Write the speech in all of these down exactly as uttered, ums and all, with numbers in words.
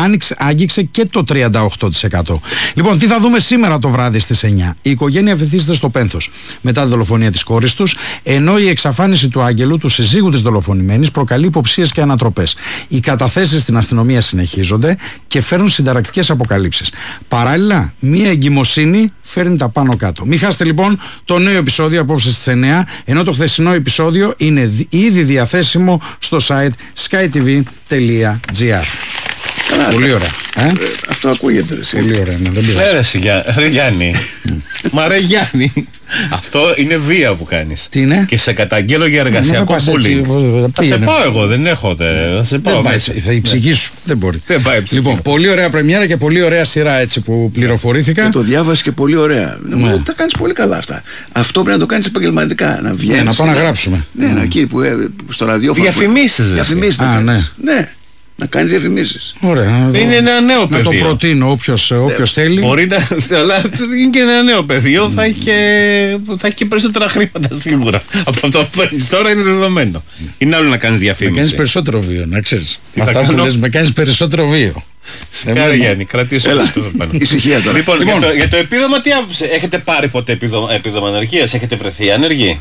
άνοιξε, άγγιξε και το τριάντα οκτώ τοις εκατό. Λοιπόν, τι θα δούμε σήμερα το βράδυ στις εννιά. Η οικογένεια βυθίζεται στο πένθος μετά τη δολοφονία της κόρης τους, ενώ η εξαφάνιση του Άγγελου, του συζύγου της δολοφονημένης, προκαλεί υποψίες και ανατροπές. Οι καταθέσεις στην αστυνομία συνεχίζονται και φέρνουν συνταρακτικές αποκαλύψεις. Παράλληλα, μία εγκυμοσύνη φέρνει τα πάνω κάτω. Μην χάσετε λοιπόν το νέο επεισόδιο απόψε στις εννιά, ενώ το χθεσινό επεισόδιο είναι ήδη διαθέσιμο στο site skytv τελεία gr. Πολύ ωραία. Ε? Ε, αυτό ακούγεται. Ρε, πολύ ωραία. Ναι, δεν πειράζει. Ρε, Γιά, ρε Γιάννη. Μα ρε Γιάννη. Αυτό είναι βία που κάνεις. Τι είναι? Και σε καταγγέλω για εργασιακό bullying. Θα σε πάω εγώ, δεν έχω. Θα σε πάω. Θα η ψυχή σου. Δεν μπορεί. Δεν πάει ψυχή. Λοιπόν, πολύ ωραία πρεμιέρα και πολύ ωραία σειρά έτσι που πληροφορήθηκα. Και το διάβασε και πολύ ωραία. Ναι. Τα κάνεις πολύ καλά αυτά. Αυτό πρέπει να το κάνεις επαγγελματικά. Να βγαίνεις. Ναι, να πάμε να γράψουμε. Ναι, ναι, εκεί που στο ραδιόφωνο. Διαφημίσεις. Διαφημίσεις. Ναι. Να κάνεις διαφημίσεις. Ωραία. Είναι ένα νέο πεδίο. Να το προτείνω όποιος, όποιος θέλει. Μπορεί να. Αλλά είναι και ένα νέο πεδίο. Θα έχει και, θα έχει και περισσότερα χρήματα σίγουρα. Από αυτό που παίρνεις τώρα είναι δεδομένο. Είναι άλλο να κάνεις διαφήμιση. Με κάνεις περισσότερο βίο, να ξέρεις. Αυτά που λες, με κάνεις περισσότερο βίο. Συγχαρητήρια Γιάννη, κρατήσω το πάνω. Ησυχία τώρα. Λοιπόν, λοιπόν για, το, για το επίδομα, τι άποψε. Έχετε πάρει ποτέ επίδομα, επίδομα ανεργίας, έχετε βρεθεί άνεργοι?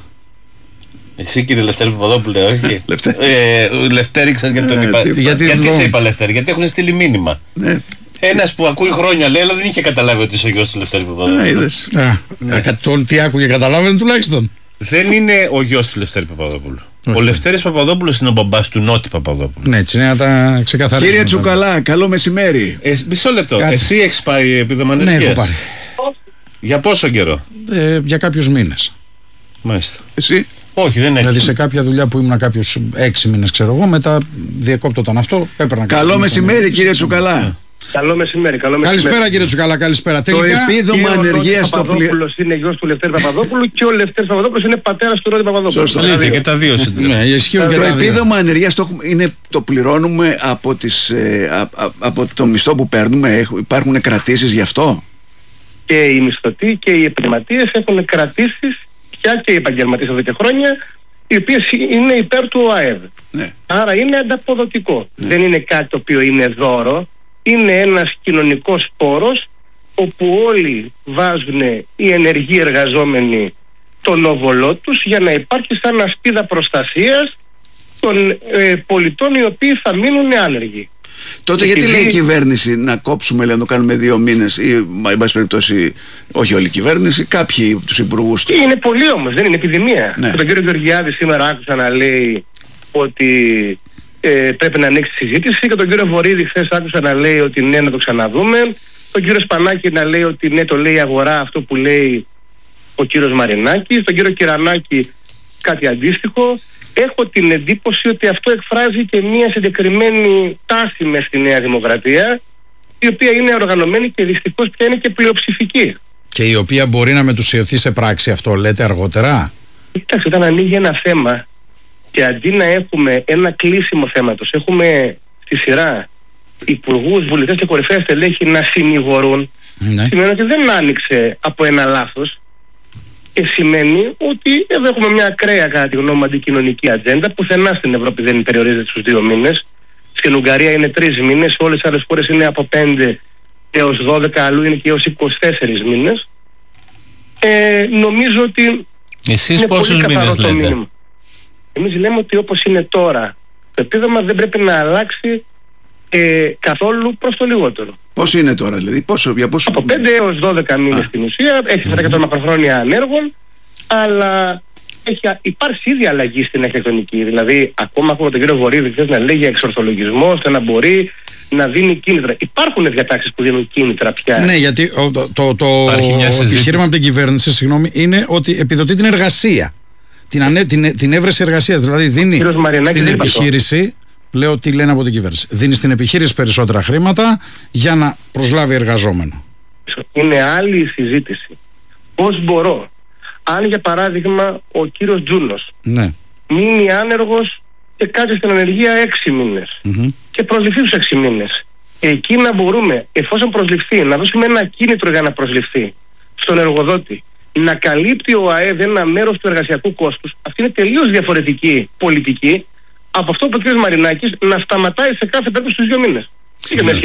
Εσύ κύριε Λευτέρη Παπαδόπουλε, όχι. ε, Λευτέρη, ξέρεις γιατί τον είπα. Γιατί, γιατί σε είπα Λευτέρη, γιατί έχουν στείλει μήνυμα. Ναι. Ένας που ακούει χρόνια λέει, αλλά δεν είχε καταλάβει ότι είσαι ο γιος του Λευτέρη Παπαδόπουλου. Ναι. Τι άκουγε, καταλάβαινε τουλάχιστον. Δεν είναι ο γιος του Λευτέρη Παπαδόπουλου. Okay. Ο Λευτέρης Παπαδόπουλος είναι ο μπαμπάς του Νότι Παπαδόπουλου. Ναι, έτσι είναι να τα ξεκαθαρίσουμε. Κύριε Τσουκαλά, καλό μεσημέρι. Ε, μισό λεπτό. Κάτι. Εσύ έχεις πάρει επίδομα ανεργίας? Ναι, έχω πάρει. Για πόσο καιρό? Ε, για κάποιους μήνες. Μάλιστα. Εσύ? Όχι, δεν έχει. Δηλαδή σε κάποια δουλειά που ήμουν κάποιους έξι μήνες, ξέρω εγώ, μετά διεκόπτωταν αυτό. Έπαιρνα. Καλό μεσημέρι, κύριε Τσουκαλά. Καλό μεσημέρι, καλό μεσημέρι. Καλησπέρα κύριε Τσουκαλά, καλησπέρα. Το επίδομα ανεργίας στο πλήρω. Ο Παπαδόπουλος είναι γιος του Λευτέρη Παπαδόπουλου και ο Λευτέρης Παπαδόπουλος είναι πατέρας του Ρώτη Παπαδόπουλου. Σωστά, δηλαδή, και τα δύο συντηρούν. Το επίδομα ανεργίας το, είναι, το πληρώνουμε από, τις, ε, α, α, από το μισθό που παίρνουμε. Υπάρχουν κρατήσεις γι' αυτό? Και οι μισθωτοί και οι επαγγελματίες έχουν κρατήσεις, πια και οι επαγγελματίες εδώ και χρόνια, οι οποίες είναι υπέρ του ΟΑΕΔ. Ναι. Άρα είναι ανταποδοτικό. Ναι. Δεν είναι κάτι το οποίο είναι δώρο. Είναι ένας κοινωνικός πόρος όπου όλοι βάζουν οι ενεργοί εργαζόμενοι τον όβολό τους για να υπάρχει σαν ασπίδα προστασίας των ε, πολιτών οι οποίοι θα μείνουν άνεργοι. Τότε γιατί λέει η κυβέρνηση να κόψουμε, λέει, να το κάνουμε δύο μήνες ή, εν πάση περιπτώσει, όχι όλη η κυβέρνηση, κάποιοι από τους υπουργούς του? Είναι πολύ όμως, δεν είναι επιδημία. Ναι. Τον κύριο Γεωργιάδη σήμερα άκουσα να λέει ότι ε, πρέπει να ανοίξει συζήτηση, και τον κύριο Βορίδη χθες άκουσα να λέει ότι ναι, να το ξαναδούμε. Τον κύριο Σπανάκη να λέει ότι ναι, το λέει η αγορά, αυτό που λέει ο κύριος Μαρινάκης. Τον κύριο Κυρανάκη κάτι αντίστοιχο. Έχω την εντύπωση ότι αυτό εκφράζει και μια συγκεκριμένη τάση μες στη Νέα Δημοκρατία, η οποία είναι οργανωμένη και δυστυχώς πια είναι και πλειοψηφική. Και η οποία μπορεί να μετουσιωθεί σε πράξη, αυτό λέτε αργότερα? Κοιτάξτε, όταν ανοίγει ένα θέμα και αντί να έχουμε ένα κλείσιμο θέματος, έχουμε στη σειρά υπουργούς, βουλευτές και κορυφαία στελέχη να συνηγορούν, ναι, σημαίνει ότι δεν άνοιξε από ένα λάθος. Και σημαίνει ότι εδώ έχουμε μια ακραία, κατά τη γνώμη μου, αντικοινωνική ατζέντα. Πουθενά στην Ευρώπη δεν περιορίζεται στους δύο μήνες. Στην Ουγγαρία είναι τρεις μήνες, όλες τις άλλες χώρες είναι από πέντε έως δώδεκα, αλλού είναι και έως είκοσι τέσσερις μήνες. Ε, νομίζω ότι. Εσείς πόσους μήνες λέτε? Εμείς λέμε ότι όπως είναι τώρα το επίδομα δεν πρέπει να αλλάξει ε, καθόλου προς το λιγότερο. Πώς είναι τώρα, δηλαδή, πόσο, για πόσο... Από πέντε έως δώδεκα μήνες στην ουσία, έχει mm-hmm. εκατό μακροχρόνια ανέργων, αλλά έχει υπάρξει ήδη αλλαγή στην αρχιτεκτονική. Δηλαδή, ακόμα ακόμα τον κύριο Βορίδη χθες να λέει για εξορθολογισμό, ώστε να μπορεί να δίνει κίνητρα. Υπάρχουν διατάξεις που δίνουν κίνητρα πια. Ναι, γιατί το, το, το, το επιχείρημα από την κυβέρνηση, συγγνώμη, είναι ότι επιδοτεί την εργασία. Την, ανέ, την, την έβρεση εργασίας. Δηλαδή, δίνει στην επιχείρηση. Λέω τι λένε από την κυβέρνηση. Δίνει στην επιχείρηση περισσότερα χρήματα για να προσλάβει εργαζόμενο. Είναι άλλη η συζήτηση. Πώς μπορώ, αν για παράδειγμα ο κύριος Τζούνος, ναι, μείνει άνεργος και κάτσει στην ανεργία έξι μήνες mm-hmm. και προσληφθεί στους έξι μήνες, εκεί να μπορούμε, εφόσον προσληφθεί, να δώσουμε ένα κίνητρο για να προσληφθεί στον εργοδότη, να καλύπτει ο ΑΕΔ ένα μέρος του εργασιακού κόστους. Αυτή είναι τελείως διαφορετική πολιτική από αυτό που ο κ. Μαρινάκης να σταματάει σε κάθε περίπτωση στους δύο μήνες.